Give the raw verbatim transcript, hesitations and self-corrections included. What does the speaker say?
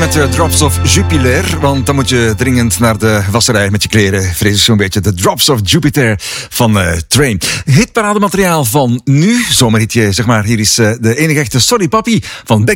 met de Drops of Jupiler. Want dan moet je dringend naar de wasserij met je kleren. Vrees ik zo'n beetje. De Drops of Jupiter van uh, Train. Hitparademateriaal van nu. Zomerhitje, zeg maar. Hier is uh, de enige echte Sorry Papi van Beck.